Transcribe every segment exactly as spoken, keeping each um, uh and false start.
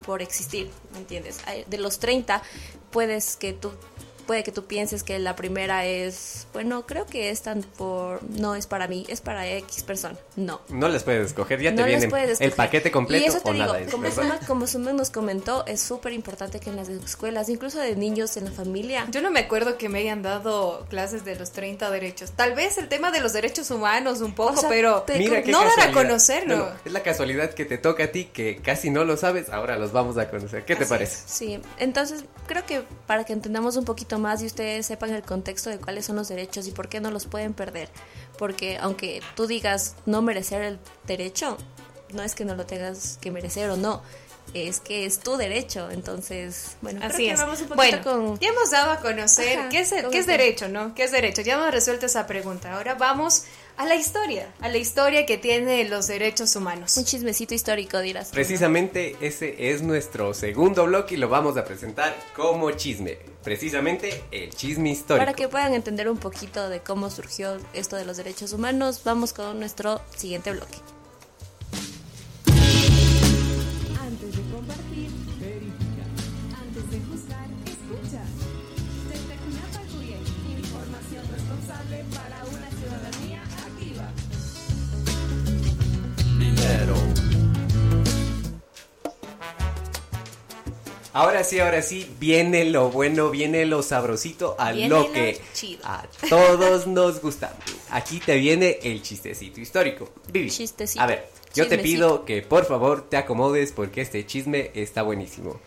por existir, ¿me entiendes? De los treinta, puedes que tú puede que tú pienses que la primera es, bueno, creo que es tan por, no es para mí, es para X persona. No. No las puedes escoger, ya no te viene el paquete completo y eso te o digo, nada. Es, como Suma, como Suma nos comentó, es súper importante que en las escuelas, incluso de niños en la familia. Yo no me acuerdo que me hayan dado clases de los treinta derechos. Tal vez el tema de los derechos humanos un poco, o sea, pero mira no dar a conocerlo. No, no, es la casualidad que te toca a ti, que casi no lo sabes, ahora los vamos a conocer. ¿Qué te Así parece? Es. Sí, entonces creo que para que entendamos un poquito más y ustedes sepan el contexto de cuáles son los derechos y por qué no los pueden perder, porque aunque tú digas no merecer el derecho, no es que no lo tengas que merecer o no, es que es tu derecho. Entonces, bueno, así creo que es. Vamos un bueno, con... ya hemos dado a conocer Ajá, qué es, qué es derecho, ¿no? ¿Qué es derecho? Ya hemos resuelto esa pregunta. Ahora vamos a la historia, a la historia que tiene los derechos humanos. Un chismecito histórico, dirás. Precisamente ¿no? Ese es nuestro segundo bloque y lo vamos a presentar como chisme. Precisamente el chisme histórico. Para que puedan entender un poquito de cómo surgió esto de los derechos humanos, vamos con nuestro siguiente bloque. Antes de compartir, verifica. Antes de juzgar, escucha. Desde Cunapalcuyé, información responsable para una ciudadanía activa. Dinero. Ahora sí, ahora sí, viene lo bueno, viene lo sabrosito, a viene lo que chido. A todos nos gusta. Aquí te viene el chistecito histórico. Vivi, chistecito. A ver, yo Chismecito. Te pido que por favor te acomodes porque este chisme está buenísimo.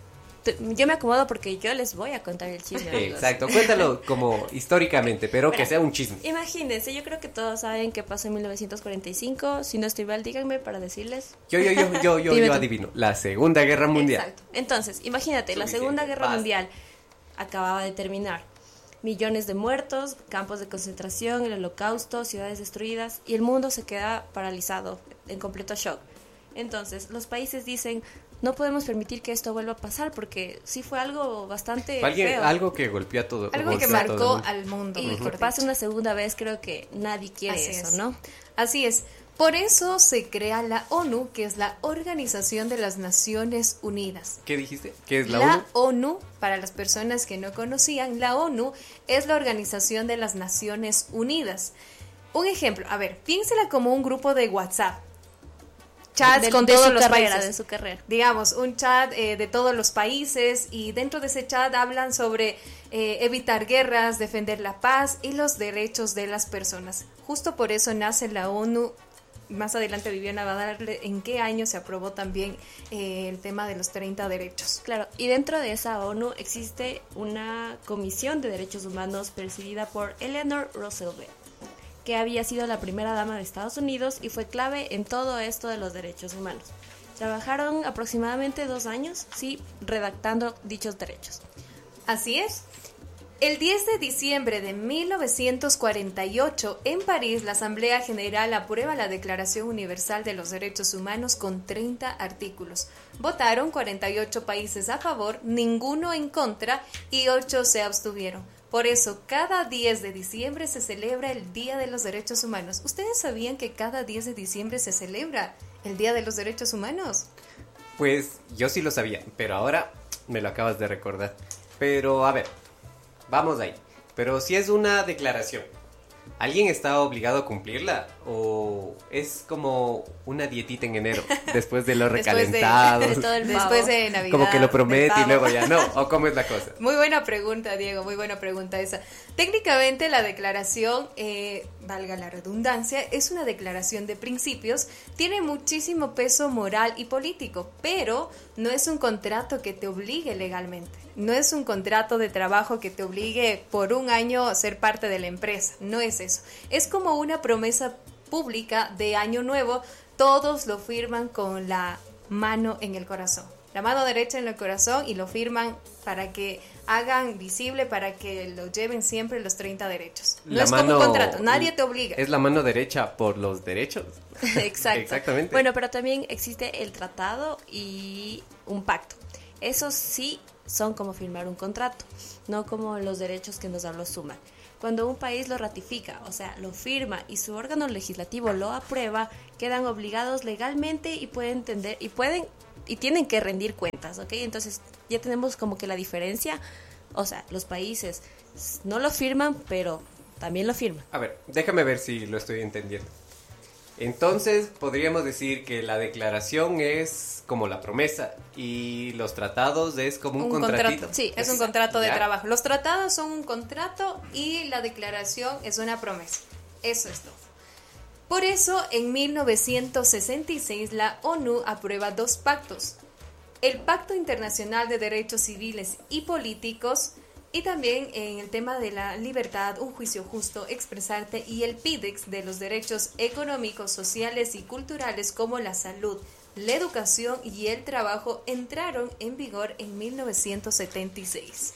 Yo me acomodo porque yo les voy a contar el chisme, amigos. Exacto, cuéntalo como históricamente, pero Mira, que sea un chisme. Imagínense, yo creo que todos saben qué pasó en mil novecientos cuarenta y cinco. Si no estoy mal, díganme para decirles. Yo, yo, yo, yo, yo, yo adivino. La Segunda Guerra Mundial. Exacto. Entonces, imagínate, Suficiente. La Segunda Guerra Basta. Mundial acababa de terminar. Millones de muertos, campos de concentración, el holocausto, ciudades destruidas, y el mundo se queda paralizado, en completo shock. Entonces, los países dicen, no podemos permitir que esto vuelva a pasar, porque sí fue algo bastante Alguien, feo. Algo que golpeó a todo. Algo que marcó al mundo. Y uh-huh. que pase una segunda vez, creo que nadie quiere Así eso, es. ¿no? Así es. Por eso se crea la ONU, que es la Organización de las Naciones Unidas. ¿Qué dijiste? ¿Qué es la, la ONU? La ONU, para las personas que no conocían, la ONU es la Organización de las Naciones Unidas. Un ejemplo, a ver, piénsela como un grupo de WhatsApp. Chats de, con de todos los carrera, países. De su carrera. Digamos, un chat eh, de todos los países, y dentro de ese chat hablan sobre eh, evitar guerras, defender la paz y los derechos de las personas. Justo por eso nace la ONU. Más adelante Viviana va a darle en qué año se aprobó también eh, el tema de los treinta derechos. Claro, y dentro de esa ONU existe una comisión de derechos humanos presidida por Eleanor Roosevelt, que había sido la primera dama de Estados Unidos y fue clave en todo esto de los derechos humanos. Trabajaron aproximadamente dos años, sí, redactando dichos derechos. Así es. El diez de diciembre de mil novecientos cuarenta y ocho, en París, la Asamblea General aprueba la Declaración Universal de los Derechos Humanos con treinta artículos. Votaron cuarenta y ocho países a favor, ninguno en contra y ocho se abstuvieron. Por eso, cada diez de diciembre se celebra el Día de los Derechos Humanos. ¿Ustedes sabían que cada diez de diciembre se celebra el Día de los Derechos Humanos? Pues yo sí lo sabía, pero ahora me lo acabas de recordar. Pero a ver, vamos ahí. Pero si es una declaración, ¿alguien está obligado a cumplirla? ¿O es como una dietita en enero, después de los recalentados? Después de, de todo el después de Navidad. Como que lo promete y luego ya no. ¿O cómo es la cosa? Muy buena pregunta, Diego, muy buena pregunta esa. Técnicamente la declaración, eh, valga la redundancia, es una declaración de principios, tiene muchísimo peso moral y político, pero no es un contrato que te obligue legalmente. No es un contrato de trabajo que te obligue por un año a ser parte de la empresa, no es eso. Es como una promesa pública de año nuevo, todos lo firman con la mano en el corazón. La mano derecha en el corazón y lo firman para que hagan visible, para que lo lleven siempre los treinta derechos. No la es mano, como un contrato, nadie te obliga. Es la mano derecha por los derechos. Exacto. Exactamente. Bueno, pero también existe el tratado y un pacto. Esos sí son como firmar un contrato, no como los derechos que nos habló Suma. Cuando un país lo ratifica, o sea, lo firma y su órgano legislativo lo aprueba, quedan obligados legalmente y pueden entender y pueden y tienen que rendir cuentas, ¿ok? Entonces ya tenemos como que la diferencia, o sea, los países no lo firman, pero también lo firman. A ver, déjame ver si lo estoy entendiendo. Entonces, podríamos decir que la declaración es como la promesa y los tratados es como un, un contratito. contrato. Sí, es un contrato de ¿Ya? trabajo. Los tratados son un contrato y la declaración es una promesa. Eso es todo. Por eso, en mil novecientos sesenta y seis, la ONU aprueba dos pactos. El Pacto Internacional de Derechos Civiles y Políticos, y también en el tema de la libertad, un juicio justo, expresarte, y el PIDEX de los derechos económicos, sociales y culturales como la salud, la educación y el trabajo entraron en vigor en mil novecientos setenta y seis.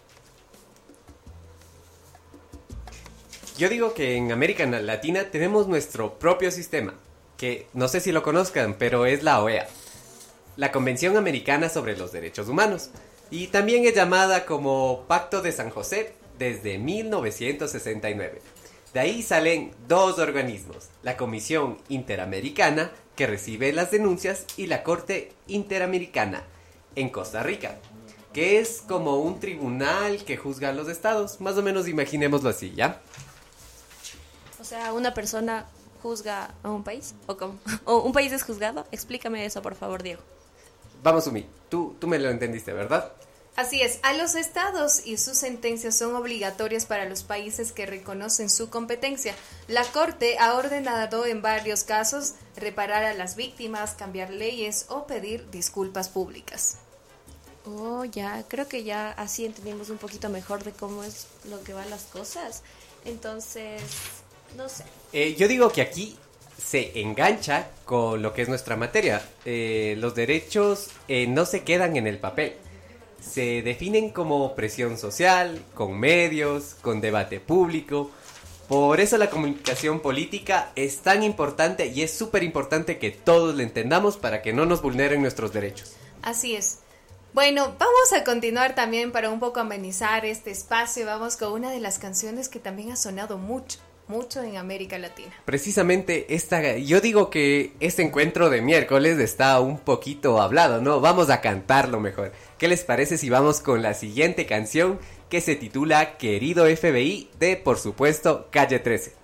Yo digo que en América Latina tenemos nuestro propio sistema, que no sé si lo conozcan, pero es la O E A, la Convención Americana sobre los Derechos Humanos, y también es llamada como Pacto de San José desde mil novecientos sesenta y nueve. De ahí salen dos organismos, la Comisión Interamericana, que recibe las denuncias, y la Corte Interamericana en Costa Rica, que es como un tribunal que juzga a los estados, más o menos imaginémoslo así, ¿ya? O sea, una persona juzga a un país, o cómo, o un país es juzgado. Explícame eso, por favor, Diego. Vamos, Umi, tú, tú me lo entendiste, ¿verdad? Así es, a los estados y sus sentencias son obligatorias para los países que reconocen su competencia. La Corte ha ordenado en varios casos reparar a las víctimas, cambiar leyes o pedir disculpas públicas. Oh, ya, creo que ya así entendimos un poquito mejor de cómo es lo que van las cosas. Entonces, no sé. Eh, yo digo que aquí se engancha con lo que es nuestra materia. Eh, los derechos eh, no se quedan en el papel. Se definen como presión social, con medios, con debate público. Por eso la comunicación política es tan importante y es súper importante que todos la entendamos para que no nos vulneren nuestros derechos. Así es. Bueno, vamos a continuar también para un poco amenizar este espacio. Vamos con una de las canciones que también ha sonado mucho, mucho en América Latina. Precisamente esta, yo digo que este encuentro de miércoles está un poquito hablado, ¿no? Vamos a cantarlo mejor. ¿Qué les parece si vamos con la siguiente canción que se titula Querido F B I de, por supuesto, Calle trece?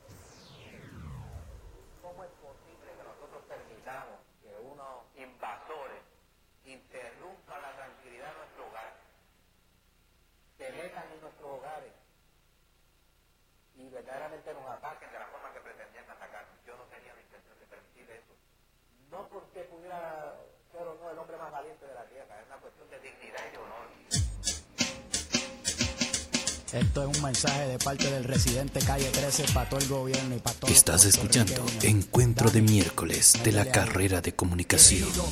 ¿Cómo es posible que nosotros permitamos que unos invasores interrumpan la tranquilidad de nuestro hogar, se metan en nuestros hogares y verdaderamente nos ataquen de la forma que pretendían atacarnos? Yo no tenía la intención de permitir eso. No porque pudiera ser o no el hombre más valiente de la tierra, es una cuestión de dignidad y de honor. Esto es un mensaje de parte del residente Calle trece para todo el gobierno y para todos. Estás escuchando Encuentro de Miércoles de la carrera de comunicación.